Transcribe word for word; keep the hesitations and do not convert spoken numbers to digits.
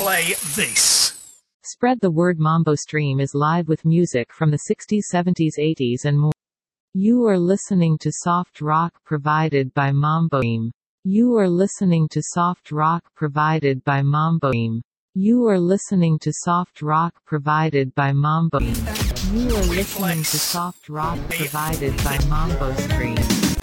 play this. Spread the Word Mambo Stream is live with music from the sixties, seventies, eighties and more. You are listening to soft rock provided by Mambo Stream. You are listening to soft rock provided by Mambo Stream. You are listening to soft rock provided by Mambo Stream. You are listening to soft rock provided by Mambo Stream.